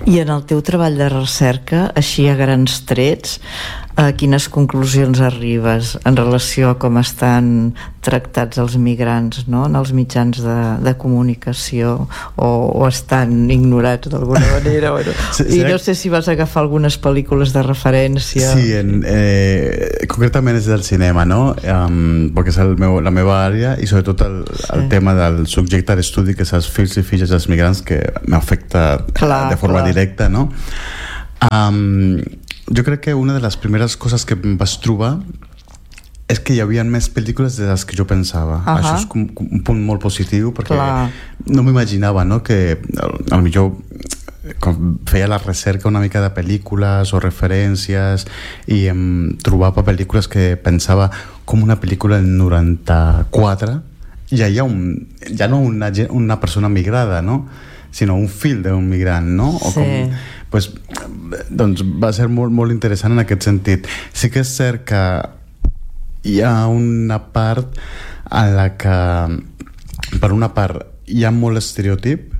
I en el teu treball de recerca, així a grans trets, a quines conclusions arribes en relació a com estan tractats els migrants, no?, en els mitjans de comunicació, o estan ignorats d'alguna manera? Bueno. I no sé si vas agafar algunes pel·lícules de referència. Sí, concretament és del cinema, no? Perquè és la meva àrea, i sobretot el tema del subjecte d'estudi, que és els fills i filles dels migrants, que m'afecta de forma directa, no? Jo crec que una de les primeres coses que em vaig trobar és que hi havia més pel·lícules de les que jo pensava. Això és un punt molt positiu, perquè no m'imaginava, no?, que potser quan feia la recerca una mica de pel·lícules o referències i em trobava pel·lícules que pensava com una pel·lícula del 94 ja hi ha ja no una persona migrada, no?, sinó un fill d'un migrant, no? O com, doncs va ser molt, molt interessant en aquest sentit. Sí que és cert que hi ha una part en la que, per una part, hi ha molt estereotip,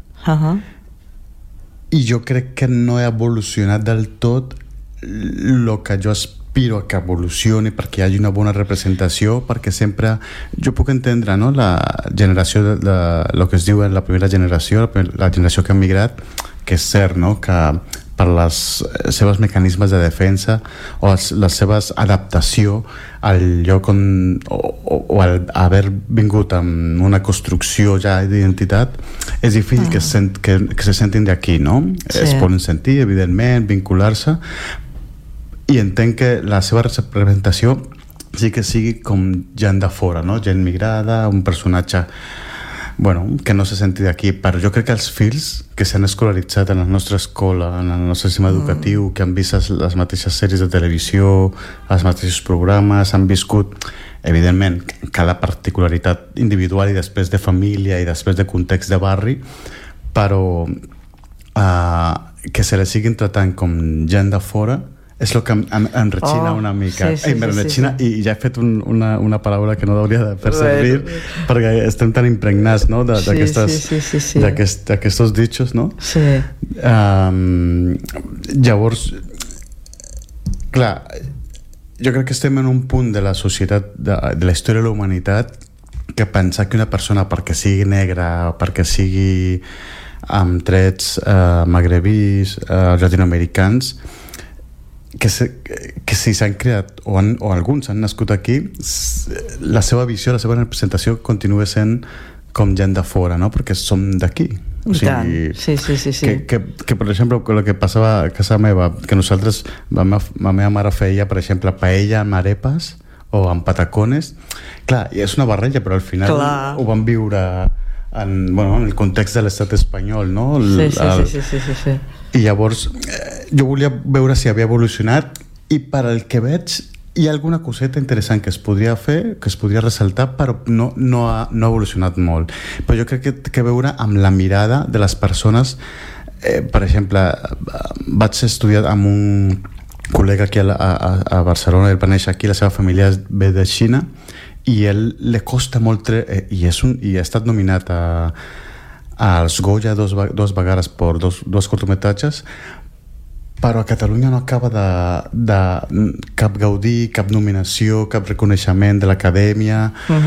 i jo crec que no he evolucionat del tot el que jo aspiro a que evolucioni, perquè hi hagi una bona representació, perquè sempre jo puc entendre, no?, la generació de lo que es diu la primera generació, la generació que ha migrat, que és cert, no?, que per les seves mecanismes de defensa o la seva adaptació al lloc on, o al haver vingut amb una construcció ja d'identitat, és difícil que se sentin d'aquí, no? Es poden sentir, evidentment, vincular-se, i entenc que la seva representació sí que sigui com gent de fora, no? Gent migrada, un personatge que no se senti d'aquí, però jo crec que els fills que s'han escolaritzat en la nostra escola, en el nostre sistema educatiu, que han vist les mateixes sèries de televisió, els mateixos programes, han viscut, evidentment, cada particularitat individual i després de família i després de context de barri, però que se les siguin tratant com gent de fora és el que em enretxina una mica. I ja he fet una paraula que no hauria de fer servir, perquè estem tan impregnats, no?, d'aquestos ditxos, no? Llavors, clar, jo crec que estem en un punt de la societat, de la història de la humanitat, que pensar que una persona, perquè sigui negra, perquè sigui amb trets magrebís, llatinoamericans, que si s'han creat o alguns han nascut aquí, la seva visió, la seva representació continua sent com gent de fora, no?, perquè som d'aquí. O sigui, que per exemple, el que passava a casa meva, que nosaltres, la meva mare feia, per exemple, paella amb arepas o amb patacones, clar, és una barreja, però al final ho van viure en el context de l'estat espanyol, no? Sí. I llavors jo volia veure si havia evolucionat, i per al que veig hi ha alguna coseta interessant que es podria fer, que es podria ressaltar, però no ha evolucionat molt. Però jo crec que veure amb la mirada de les persones, per exemple, vaig estudiar amb un col·lega aquí a Barcelona, ell va néixer aquí, la seva família ve de Xina, i ell li costa molt i ha estat nominat als Goya dos vegades per dos curtmetratges, però a Catalunya no acaba de cap gaudí, cap nominació, cap reconeixement de l'acadèmia,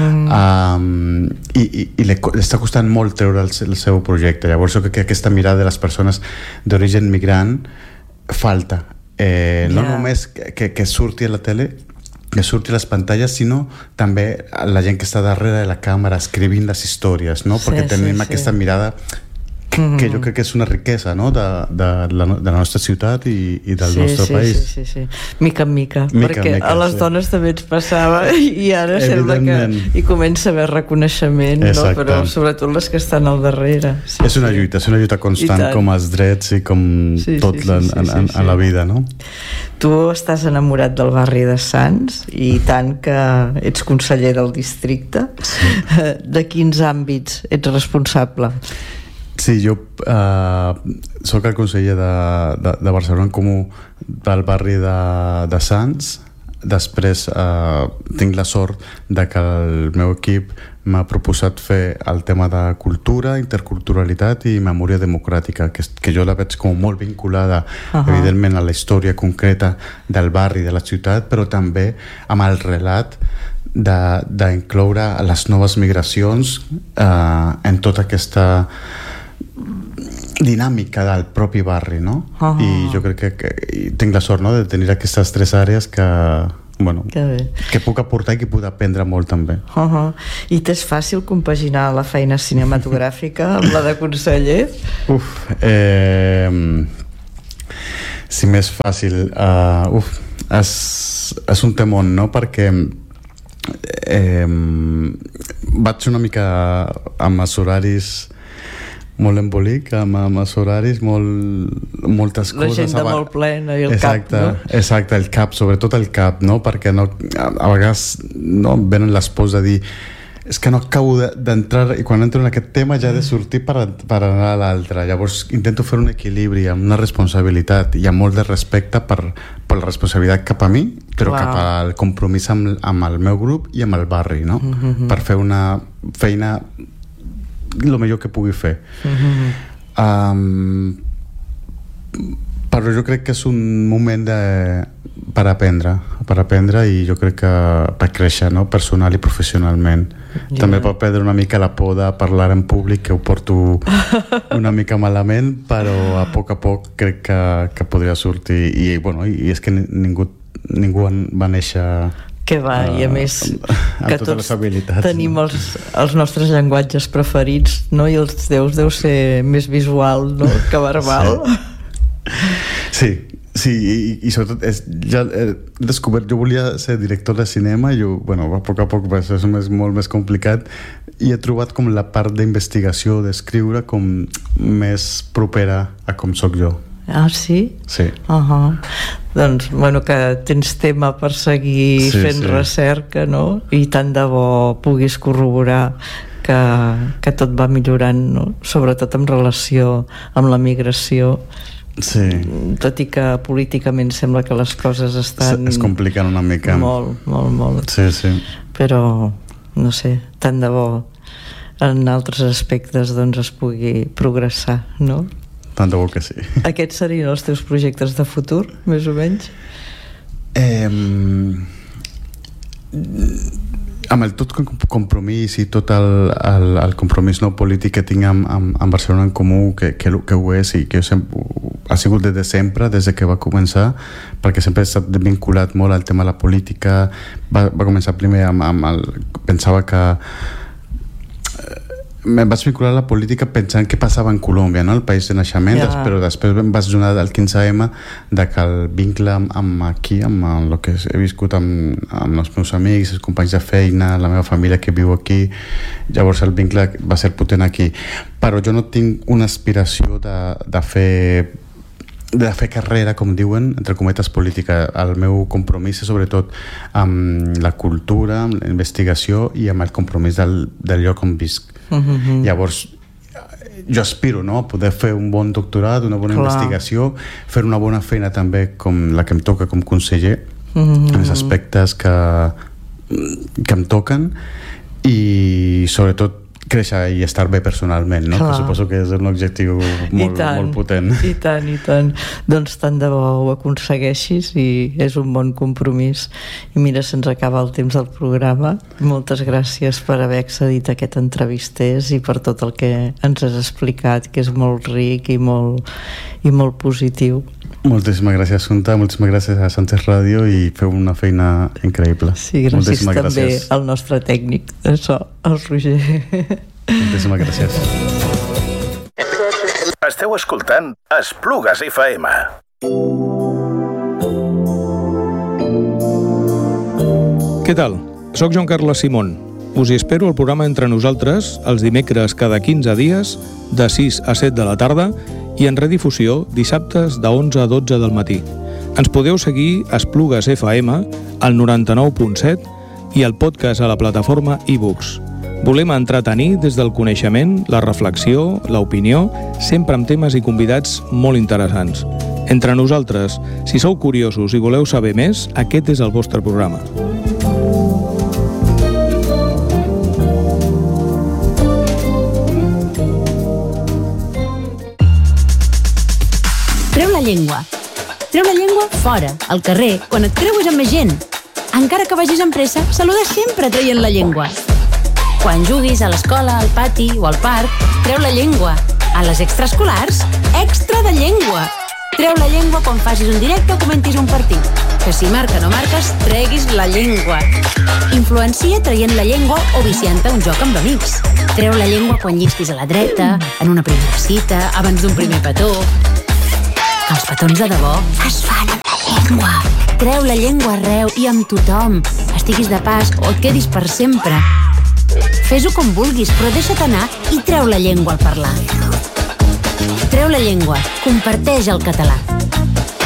i li està costant molt treure el seu projecte. Llavors jo crec que aquesta mirada de les persones d'origen migrant falta, no només que surti a la tele, que surti a les pantalles, sinó també la gent que està darrere de la càmera escrivint les històries, no? Perquè tenim aquesta mirada que jo crec que és una riquesa, no?, de la nostra ciutat i del nostre país. Sí. Mica en mica, perquè a les dones també ens passava, i ara sembla que hi comença a haver reconeixement, no? Però sobretot les que estan al darrere. És una lluita constant, com els drets i com tot en la vida, no? Tu estàs enamorat del barri de Sants, i tant que ets conseller del districte. De quins àmbits ets responsable? Sí, jo soc el conseller de Barcelona en Comú del barri de Sants. Després tinc la sort de que el meu equip m'ha proposat fer el tema de cultura, interculturalitat i memòria democràtica, que jo la veig com molt vinculada, evidentment, a la història concreta del barri, de la ciutat, però també amb el relat d'incloure les noves migracions en tota aquesta dinàmica del propi barri, no? I jo crec que tinc la sort, no?, de tenir aquestes 3 àrees que puc aportar i que puc aprendre molt també. I t'és fàcil compaginar la feina cinematogràfica amb la de conseller? Si m'és fàcil, és un temón, no?, perquè vaig una mica amb els horaris molt embolic, amb els horaris, moltes coses. L'agenda molt plena i el cap, no? Exacte, el cap, sobretot el cap, no? Perquè a vegades venen les pors de dir és que no acabo d'entrar, i quan entro en aquest tema ja he de sortir per anar a l'altre. Llavors intento fer un equilibri amb una responsabilitat i amb molt de respecte per la responsabilitat cap a mi, però cap al compromís amb el meu grup i amb el barri, no? Per fer una feina el millor que pugui fer. Però jo crec que és un moment per aprendre i jo crec que per créixer, no?, personal i professionalment. També per perdre una mica la por de parlar en públic, que ho porto una mica malament, però a poc crec que podria sortir. I és que ningú va néixer... Que va, i a més que tots tenim els nostres llenguatges preferits, no? I els teus deu ser més visual, no?, que verbal. Sí, i sobretot ja he descobert, jo volia ser director de cinema i a poc és molt més complicat, i he trobat com la part d'investigació, d'escriure, com més propera a com soc jo. Ah, sí? Sí. Doncs, que tens tema per seguir fent recerca, no? I tant de bo puguis corroborar que tot va millorant, no? Sobretot en relació amb la migració. Sí. Tot i que políticament sembla que les coses estan... Es compliquen una mica. Molt. Sí. Però, no sé, tant de bo en altres aspectes doncs es pugui progressar, no? Tant de bo que sí. Aquests serien els teus projectes de futur, més o menys? Amb el tot compromís i tot el compromís no polític que tinc amb Barcelona en Comú, que ho és i que ha sigut des de sempre, des que va començar, perquè sempre he estat vinculat molt al tema de la política. Va començar primer pensava que em vaig vincular a la política pensant què passava en Colòmbia, no?, el país de naixement, però després em vaig donar del 15M que el vincle amb aquí, amb el que he viscut amb els meus amics, els companys de feina, la meva família que viu aquí, llavors el vincle va ser potent aquí. Però jo no tinc una aspiració de fer carrera, com diuen, entre cometes, política. El meu compromís és sobretot amb la cultura, amb la investigació i amb el compromís del lloc on visc. Llavors jo aspiro, no?, a poder fer un bon doctorat, una bona investigació, fer una bona feina també com la que em toca com conseller, en els aspectes que em toquen, i sobretot créixer i estar bé personalment, no? Que suposo que és un objectiu molt potent. I tant. Doncs tant de bo ho aconsegueixis, i és un bon compromís. I mira, se'ns acaba el temps del programa. Moltes gràcies per haver accedit a aquest entrevisters i per tot el que ens has explicat, que és molt ric i molt positiu. Moltíssimes gràcies, Assumpta, moltíssimes gràcies a Sánchez Ràdio, i feu una feina increïble. Sí, gràcies també al nostre tècnic de so, el Roger. Moltíssimes gràcies. Esteu escoltant Esplugues FM. Què tal? Soc Joan Carles Simón. Us hi espero al programa Entre Nosaltres els dimecres cada 15 dies de 6 a 7 de la tarda i en redifusió dissabtes de 11 a 12 del matí. Ens podeu seguir a Esplugues FM al 99.7 i el podcast a la plataforma iBooks. Volem entretenir des del coneixement, la reflexió, l'opinió, sempre amb temes i convidats molt interessants. Entre Nosaltres, si sou curiosos i voleu saber més, aquest és el vostre programa. Treu la llengua. Treu la llengua fora, al carrer, quan et creues amb més gent. Encara que vagis amb pressa, saluda sempre traient la llengua. Quan juguis a l'escola, al pati o al parc, treu la llengua. A les extraescolars, extra de llengua. Treu la llengua quan facis un directe o comentis un partit. Que si marca o no marques, treguis la llengua. Influencia traient la llengua o viciant-te un joc amb amics. Treu la llengua quan llistis a la dreta, en una primera cita, abans d'un primer petó. Que els petons de debò es fan amb la llengua. Treu la llengua arreu i amb tothom. Estiguis de pas o et quedis per sempre. Fes-ho com vulguis, però deixa't anar i treu la llengua al parlar. Treu la llengua. Comparteix el català.